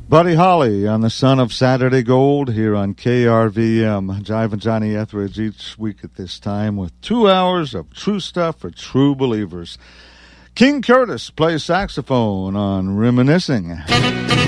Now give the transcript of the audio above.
Buddy Holly on the Son of Saturday Gold here on KRVM. Jive and Johnny Etheridge each week at this time with 2 hours of true stuff for true believers. King Curtis plays saxophone on Reminiscing.